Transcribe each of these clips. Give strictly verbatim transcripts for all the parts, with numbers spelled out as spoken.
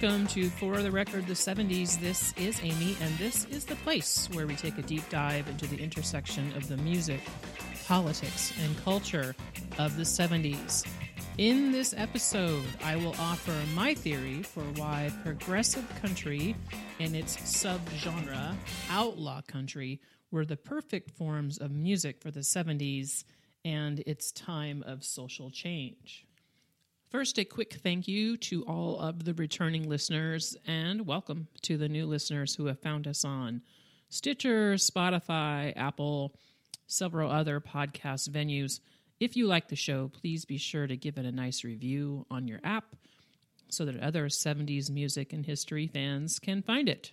Welcome to For the Record, the seventies. This is Amy, and this is the place where we take a deep dive into the intersection of the music, politics, and culture of the seventies. In this episode, I will offer my theory for why progressive country and its subgenre, outlaw country, were the perfect forms of music for the seventies and its time of social change. First, a quick thank you to all of the returning listeners, and welcome to the new listeners who have found us on Stitcher, Spotify, Apple, several other podcast venues. If you like the show, please be sure to give it a nice review on your app so that other seventies music and history fans can find it.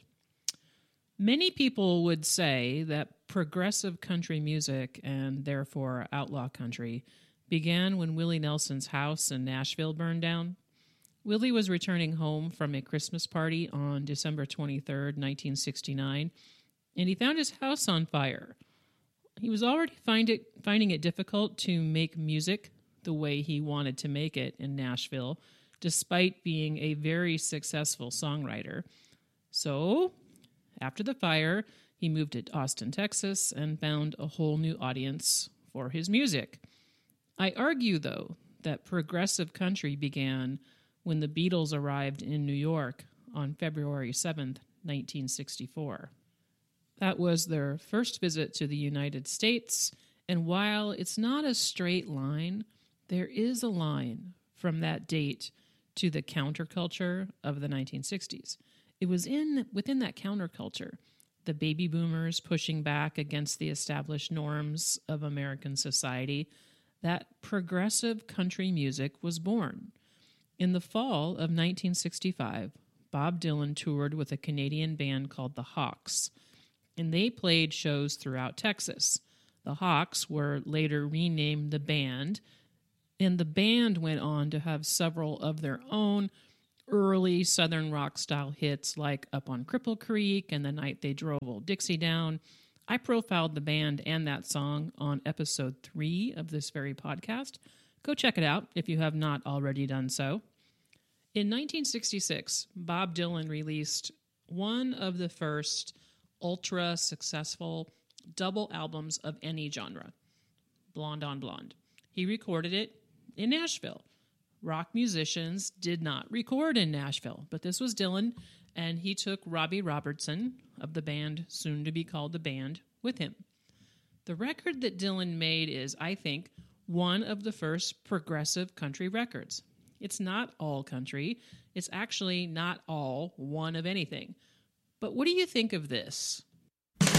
Many people would say that progressive country music, and therefore outlaw country, began when Willie Nelson's house in Nashville burned down. Willie was returning home from a Christmas party on December twenty-third, nineteen sixty-nine, and he found his house on fire. He was already find it, finding it difficult to make music the way he wanted to make it in Nashville, despite being a very successful songwriter. So, after the fire, he moved to Austin, Texas, and found a whole new audience for his music. I argue, though, that progressive country began when the Beatles arrived in New York on February seventh, nineteen sixty-four. That was their first visit to the United States, and while it's not a straight line, there is a line from that date to the counterculture of the nineteen sixties. It was in within that counterculture, the baby boomers pushing back against the established norms of American society, that progressive country music was born. In the fall of nineteen sixty-five, Bob Dylan toured with a Canadian band called the Hawks, and they played shows throughout Texas. The Hawks were later renamed the Band, and the band went on to have several of their own early Southern rock-style hits like Up on Cripple Creek and The Night They Drove Old Dixie Down. I profiled the band and that song on episode three of this very podcast. Go check it out if you have not already done so. In nineteen sixty-six, Bob Dylan released one of the first ultra-successful double albums of any genre, Blonde on Blonde. He recorded it in Nashville. Rock musicians did not record in Nashville, but this was Dylan, and he took Robbie Robertson of the band, soon to be called The Band, with him. The record that Dylan made is, I think, one of the first progressive country records. It's not all country. It's actually not all one of anything. But what do you think of this?